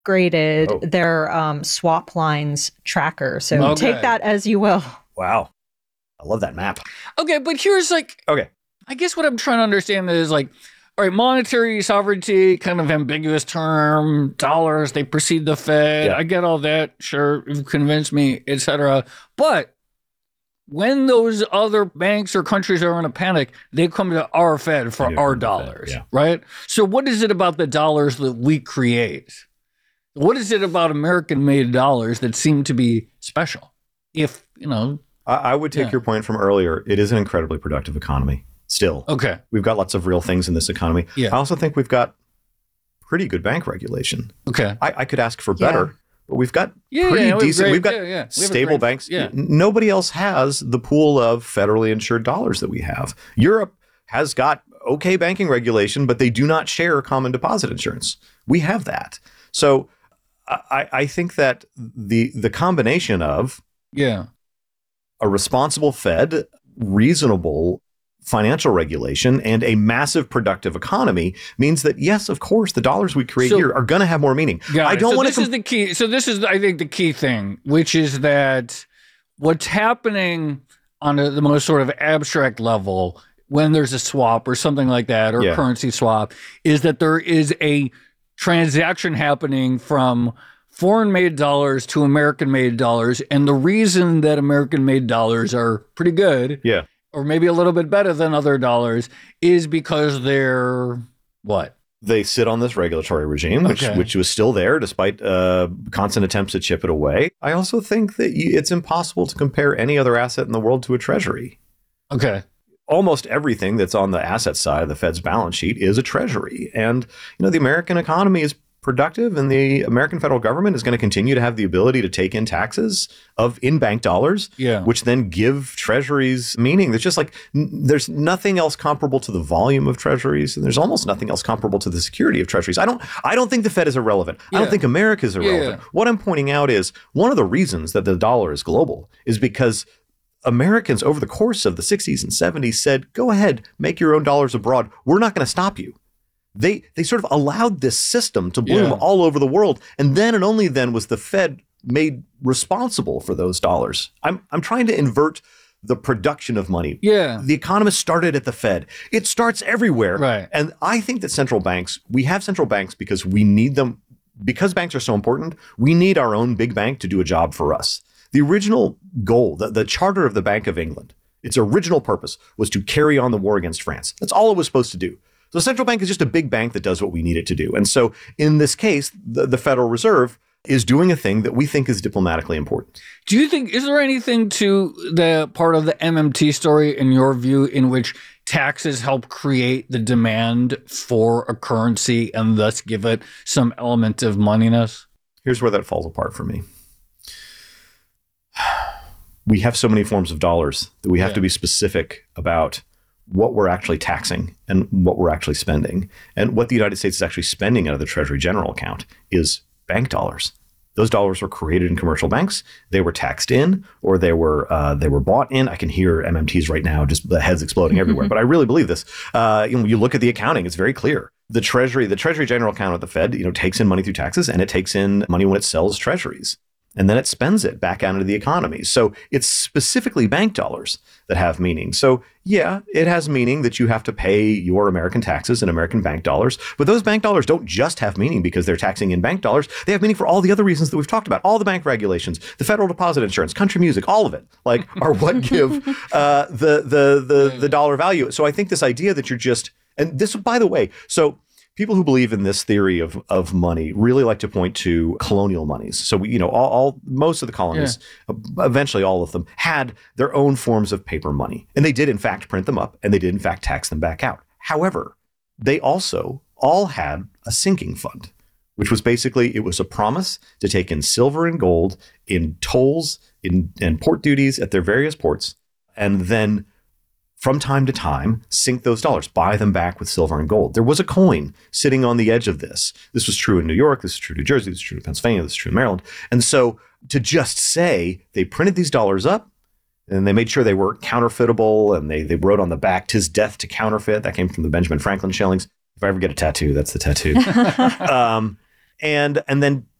upgraded their swap lines tracker. So take that as you will. Wow. I love that map. Okay, but here's I guess what I'm trying to understand is all right, monetary sovereignty, kind of ambiguous term, dollars, they precede the Fed. Yeah. I get all that. Sure, you've convinced me, etc. But when those other banks or countries are in a panic, they come to our Fed for our dollars, right? So what is it about the dollars that we create? What is it about American-made dollars that seem to be special? If, I would take your point from earlier. It is an incredibly productive economy still. Okay. We've got lots of real things in this economy. Yeah. I also think we've got pretty good bank regulation. Okay. I could ask for better, but we've got pretty decent. We've got stable banks. Yeah. Nobody else has the pool of federally insured dollars that we have. Europe has got okay banking regulation, but they do not share common deposit insurance. We have that. So I think that the combination of a responsible Fed, reasonable financial regulation, and a massive productive economy means that, yes, of course, the dollars we create here are going to have more meaning. I don't want to. This is the key. So this is, I think, the key thing, which is that what's happening on the most sort of abstract level when there's a swap or something like that, or currency swap, is that there is a transaction happening from foreign-made dollars to American-made dollars. And the reason that American-made dollars are pretty good, or maybe a little bit better than other dollars, is because they're what? They sit on this regulatory regime, which was still there despite constant attempts to chip it away. I also think that it's impossible to compare any other asset in the world to a treasury. Okay. Almost everything that's on the asset side of the Fed's balance sheet is a treasury. And, the American economy is productive, and the American federal government is going to continue to have the ability to take in taxes of in-bank dollars, which then give treasuries meaning. There's just there's nothing else comparable to the volume of treasuries, and there's almost nothing else comparable to the security of treasuries. I don't think the Fed is irrelevant. I don't think America is irrelevant. What I'm pointing out is one of the reasons that the dollar is global is because Americans over the course of the 60s and 70s said, go ahead, make your own dollars abroad. We're not going to stop you. They sort of allowed this system to bloom all over the world. And then and only then was the Fed made responsible for those dollars. I'm trying to invert the production of money. The economists started at the Fed. It starts everywhere. Right. And I think that we have central banks because we need them. Because banks are so important, we need our own big bank to do a job for us. The original goal, the charter of the Bank of England, its original purpose was to carry on the war against France. That's all it was supposed to do. So the central bank is just a big bank that does what we need it to do. And so in this case, the Federal Reserve is doing a thing that we think is diplomatically important. Do you think, is there anything to the part of the MMT story, in your view, in which taxes help create the demand for a currency and thus give it some element of moneyness? Here's where that falls apart for me. We have so many forms of dollars that we have to be specific about what we're actually taxing and what we're actually spending. And what the United States is actually spending out of the Treasury General account is bank dollars. Those dollars were created in commercial banks. They were taxed in, or they were bought in. I can hear MMTs right now, just the heads exploding everywhere. But I really believe this. You look at the accounting; it's very clear. The Treasury General account at the Fed, takes in money through taxes, and it takes in money when it sells treasuries. And then it spends it back out into the economy. So it's specifically bank dollars that have meaning. So yeah, it has meaning that you have to pay your American taxes in American bank dollars. But those bank dollars don't just have meaning because they're taxing in bank dollars. They have meaning for all the other reasons that we've talked about. All the bank regulations, the federal deposit insurance, country music, all of it, are what give the dollar value. So I think this idea that you're just, and this, by the way, so people who believe in this theory of money really like to point to colonial monies. So most of the colonies, eventually all of them, had their own forms of paper money, and they did in fact print them up, and they did in fact tax them back out. However, they also all had a sinking fund, which was basically, it was a promise to take in silver and gold in tolls and port duties at their various ports, and then from time to time, sink those dollars, buy them back with silver and gold. There was a coin sitting on the edge of this. This was true in New York. This is true in New Jersey. This is true in Pennsylvania. This is true in Maryland. And so to just say they printed these dollars up and they made sure they were counterfeitable, and they wrote on the back, "'Tis death to counterfeit." That came from the Benjamin Franklin shillings. If I ever get a tattoo, that's the tattoo. and then